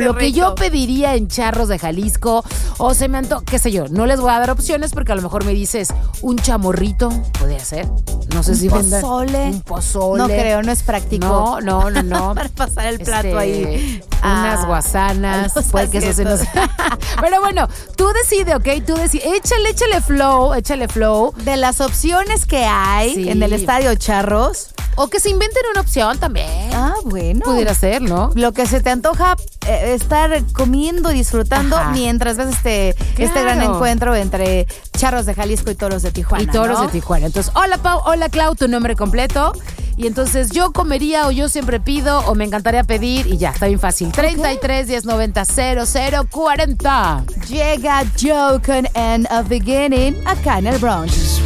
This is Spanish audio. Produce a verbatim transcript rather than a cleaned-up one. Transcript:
lo que yo pediría en Charros de Jalisco, o se me antoja, qué sé yo, no les voy a dar opciones porque a lo mejor me dices un chamorrito, podría ser. No sé ¿Un si vendan pozole? un pozole. No creo, no es práctico. No, no, no, no. Para pasar el plato Este, ahí. Unas Ah, guasanas. los Puede que eso se nos... Pero bueno, tú decide, ¿ok? Tú decide. Échale, échale flow, échale flow. De las opciones que hay Sí. en el Estadio Charros. O que se inventen una opción también. Ah, bueno. Pudiera ser, ¿no? Lo que se te antoja eh, estar comiendo, disfrutando Ajá. mientras ves este, Claro. este gran encuentro entre Charros de Jalisco y Toros de Tijuana. Y Toros ¿no? de Tijuana. Entonces, hola Pau, hola Clau, tu nombre completo. Y entonces yo comería o yo siempre pido o me encantaría pedir y ya, está bien fácil. treinta y tres, diez, noventa, cero cero cuarenta. Llega Joe con End of Beginning acá en el Brunch.